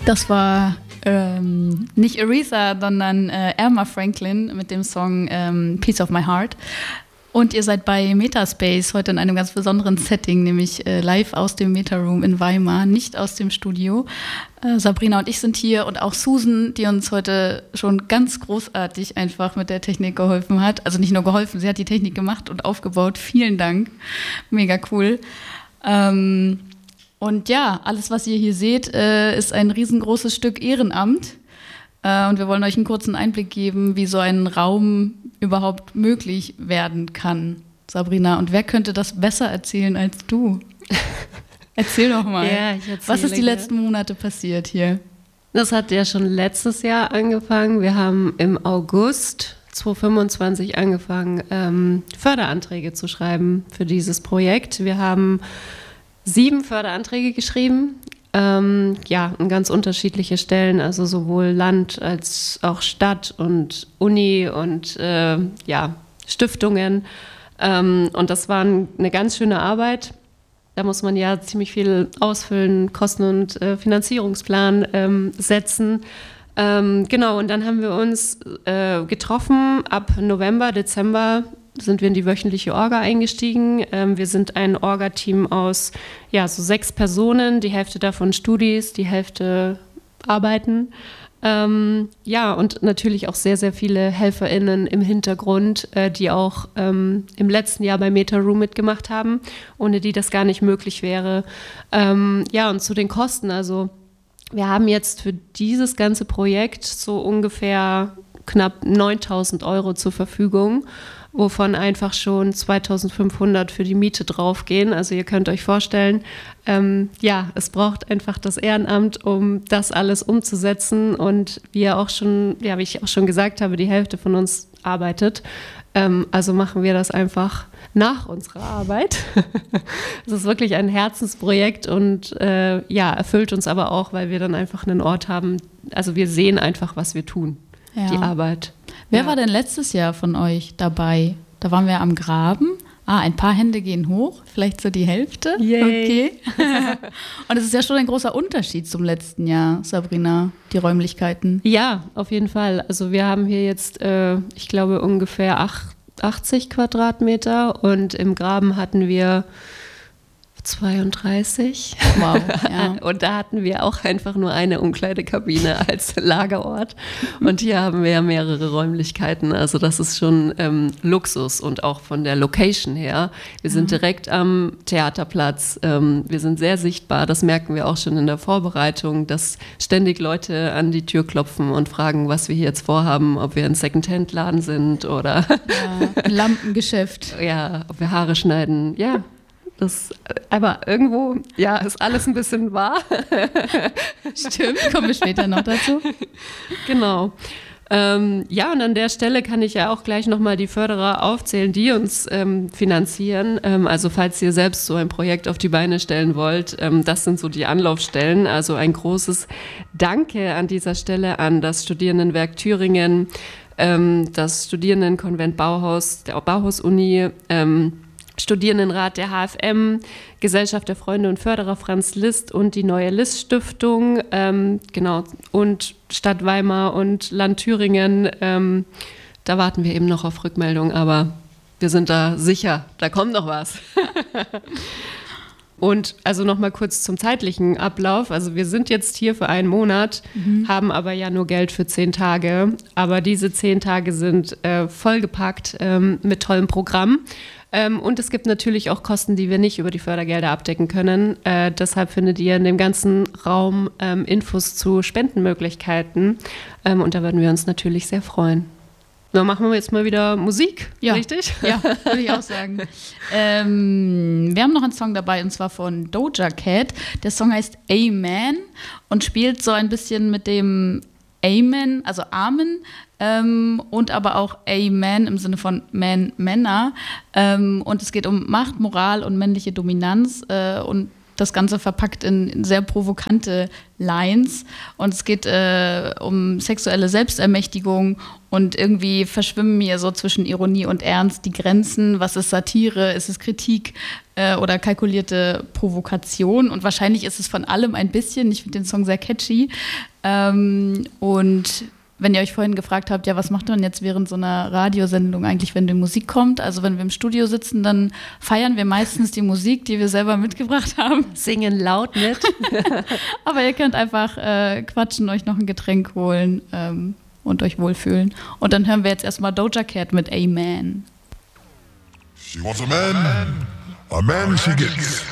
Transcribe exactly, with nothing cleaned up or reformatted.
Das war ähm, nicht Aretha, sondern äh, Erma Franklin mit dem Song ähm, Piece of My Heart. Und ihr seid bei Metaspace heute in einem ganz besonderen Setting, nämlich äh, live aus dem Meta-Room in Weimar, nicht aus dem Studio. Äh, Sabrina und ich sind hier und auch Susan, die uns heute schon ganz großartig einfach mit der Technik geholfen hat. Also nicht nur geholfen, sie hat die Technik gemacht und aufgebaut. Vielen Dank, mega cool. Ähm, und ja, alles, was ihr hier seht, äh, ist ein riesengroßes Stück Ehrenamt. Äh, und wir wollen euch einen kurzen Einblick geben, wie so ein Raum überhaupt möglich werden kann, Sabrina. Und wer könnte das besser erzählen als du? Erzähl doch mal. Ja, ich erzähle, was ist die letzten Monate passiert hier? Das hat ja schon letztes Jahr angefangen. Wir haben im August zweitausendfünfundzwanzig angefangen, ähm, Förderanträge zu schreiben für dieses Projekt. Wir haben sieben Förderanträge geschrieben. Ähm, ja, an ganz unterschiedliche Stellen, also sowohl Land als auch Stadt und Uni und äh, ja, Stiftungen. Ähm, und das war eine ganz schöne Arbeit. Da muss man ja ziemlich viel ausfüllen, Kosten- und äh, Finanzierungsplan ähm, setzen. Ähm, genau, und dann haben wir uns äh, getroffen. Ab November, Dezember sind wir in die wöchentliche Orga eingestiegen. Ähm, wir sind ein Orga-Team aus ja, so sechs Personen, die Hälfte davon Studis, die Hälfte arbeiten. Ähm, ja, und natürlich auch sehr, sehr viele HelferInnen im Hintergrund, äh, die auch ähm, im letzten Jahr bei Meta-Room mitgemacht haben, ohne die das gar nicht möglich wäre. Ähm, ja, und zu den Kosten, also wir haben jetzt für dieses ganze Projekt so ungefähr knapp neuntausend Euro zur Verfügung, wovon einfach schon zweitausendfünfhundert für die Miete draufgehen. Also ihr könnt euch vorstellen, ähm, ja, es braucht einfach das Ehrenamt, um das alles umzusetzen. Und wie ihr auch schon, ja, wie ich auch schon gesagt habe, die Hälfte von uns arbeitet. Ähm, also machen wir das einfach nach unserer Arbeit. Es ist wirklich ein Herzensprojekt und äh, ja, erfüllt uns aber auch, weil wir dann einfach einen Ort haben. Also wir sehen einfach, was wir tun, ja. Die Arbeit. Wer ja. war denn letztes Jahr von euch dabei? Da waren wir am Graben. Ah, ein paar Hände gehen hoch, vielleicht so die Hälfte. Yay. Okay. Und es ist ja schon ein großer Unterschied zum letzten Jahr, Sabrina, die Räumlichkeiten. Ja, auf jeden Fall. Also wir haben hier jetzt, äh, ich glaube, ungefähr achtzig Quadratmeter und im Graben hatten wir zweiunddreißig. Wow, ja. Und da hatten wir auch einfach nur eine Umkleidekabine als Lagerort. Und hier haben wir ja mehrere Räumlichkeiten. Also das ist schon ähm, Luxus und auch von der Location her. Wir sind direkt am Theaterplatz. Ähm, wir sind sehr sichtbar. Das merken wir auch schon in der Vorbereitung, dass ständig Leute an die Tür klopfen und fragen, was wir hier jetzt vorhaben, ob wir ein Secondhand-Laden sind oder ja, ein Lampengeschäft. Ja, ob wir Haare schneiden. Ja. Das, aber irgendwo, ja, ist alles ein bisschen wahr. Stimmt, kommen wir später noch dazu. Genau. Ähm, ja, und an der Stelle kann ich ja auch gleich nochmal die Förderer aufzählen, die uns ähm, finanzieren. Ähm, also falls ihr selbst so ein Projekt auf die Beine stellen wollt, ähm, das sind so die Anlaufstellen. Also ein großes Danke an dieser Stelle an das Studierendenwerk Thüringen, ähm, das Studierendenkonvent Bauhaus, der Bauhaus-Uni, ähm, Studierendenrat der H F M, Gesellschaft der Freunde und Förderer Franz Liszt und die Neue Liszt-Stiftung, ähm, genau, und Stadt Weimar und Land Thüringen. Ähm, da warten wir eben noch auf Rückmeldung, aber wir sind da sicher, da kommt noch was. Und also noch mal kurz zum zeitlichen Ablauf. Also wir sind jetzt hier für einen Monat, mhm. haben aber ja nur Geld für zehn Tage. Aber diese zehn Tage sind äh, vollgepackt ähm, mit tollem Programm. Ähm, und es gibt natürlich auch Kosten, die wir nicht über die Fördergelder abdecken können. Äh, deshalb findet ihr in dem ganzen Raum ähm, Infos zu Spendenmöglichkeiten. Ähm, und da würden wir uns natürlich sehr freuen. Dann machen wir jetzt mal wieder Musik, ja. Richtig? Ja, würde ich auch sagen. ähm, wir haben noch einen Song dabei, und zwar von Doja Cat. Der Song heißt Amen und spielt so ein bisschen mit dem Amen, also Amen, ähm, und aber auch Amen im Sinne von Man, Männer. Ähm, und es geht um Macht, Moral und männliche Dominanz. Äh, und das Ganze verpackt in sehr provokante Lines. Und es geht äh, um sexuelle Selbstermächtigung und irgendwie verschwimmen hier so zwischen Ironie und Ernst die Grenzen. Was ist Satire? Ist es Kritik äh, oder kalkulierte Provokation? Und wahrscheinlich ist es von allem ein bisschen. Ich finde den Song sehr catchy. Ähm, und wenn ihr euch vorhin gefragt habt, ja, was macht man jetzt während so einer Radiosendung eigentlich, wenn die Musik kommt? Also wenn wir im Studio sitzen, dann feiern wir meistens die Musik, die wir selber mitgebracht haben. Singen laut mit. Aber ihr könnt einfach äh, quatschen, euch noch ein Getränk holen ähm, und euch wohlfühlen. Und dann hören wir jetzt erstmal Doja Cat mit Amen. She wants a man, a man she gets.